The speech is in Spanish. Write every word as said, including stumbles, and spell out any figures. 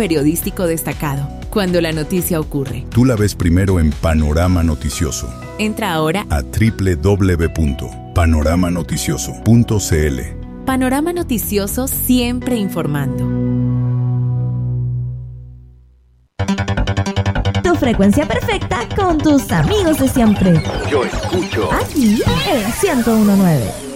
periodístico destacado, cuando la noticia ocurre. Tú la ves primero en Panorama Noticioso. Entra ahora a doble u doble u doble u punto panorama noticioso punto c l. Panorama Noticioso, siempre informando. Tu frecuencia perfecta con tus amigos de siempre. Yo escucho aquí en ciento uno punto nueve.